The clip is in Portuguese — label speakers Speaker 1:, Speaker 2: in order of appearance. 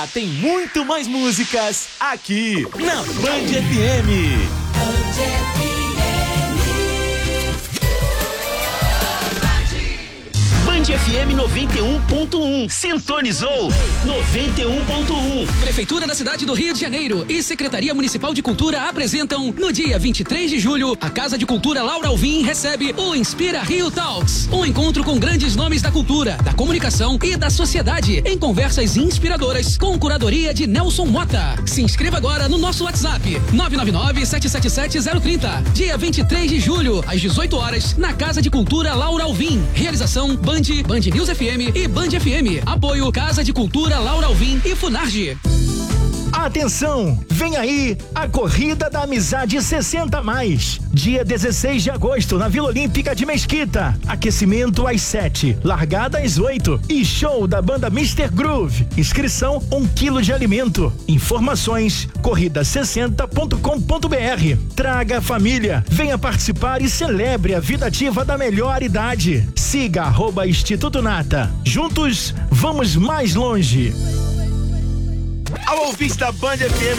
Speaker 1: Tem muito mais músicas aqui na Band FM. Band FM 91.1. Sintonizou 91.1.
Speaker 2: Prefeitura da cidade do Rio de Janeiro e Secretaria Municipal de Cultura apresentam, no dia 23 de julho, a Casa de Cultura Laura Alvim recebe o Inspira Rio Talks, um encontro com grandes nomes da cultura, da comunicação e da sociedade, em conversas inspiradoras, com curadoria de Nelson Mota. Se inscreva agora no nosso WhatsApp, 999-777-030. Dia 23 de julho, às 18 horas, na Casa de Cultura Laura Alvim. Realização Band News FM e Band FM. Apoio Casa de Cultura Laura Alvim e Funarge.
Speaker 3: Atenção, vem aí a Corrida da Amizade 60+. Dia 16 de agosto na Vila Olímpica de Mesquita. Aquecimento às 7, largada às 8 e show da banda Mr. Groove. Inscrição 1 quilo de alimento. Informações corrida60.com.br. Traga a família, venha participar e celebre a vida ativa da melhor idade. Siga @Instituto Nata. Juntos, vamos mais longe.
Speaker 1: Alô, ouvinte da Band FM